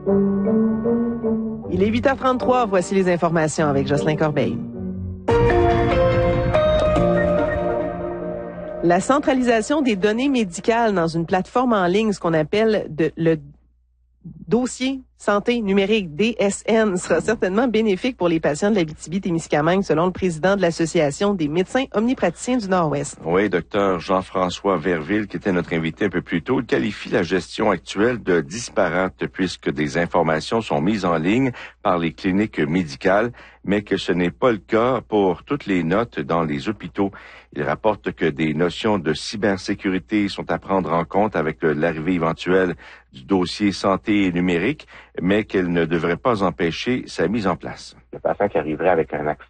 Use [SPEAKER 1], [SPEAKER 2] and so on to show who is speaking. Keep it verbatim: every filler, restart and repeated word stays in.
[SPEAKER 1] Il est huit heures trente-trois, voici les informations avec Jocelyn Corbeil. La centralisation des données médicales dans une plateforme en ligne, ce qu'on appelle de, le dossier santé numérique D S N, sera certainement bénéfique pour les patients de l'Abitibi-Témiscamingue, selon le président de l'Association des médecins omnipraticiens du Nord-Ouest.
[SPEAKER 2] Oui, docteur Jean-François Verville, qui était notre invité un peu plus tôt, il qualifie la gestion actuelle de disparate puisque des informations sont mises en ligne par les cliniques médicales, mais que ce n'est pas le cas pour toutes les notes dans les hôpitaux. Il rapporte que des notions de cybersécurité sont à prendre en compte avec l'arrivée éventuelle du dossier santé numérique, mais qu'elle ne devrait pas empêcher sa mise en place.
[SPEAKER 3] Le patient qui arriverait avec un accès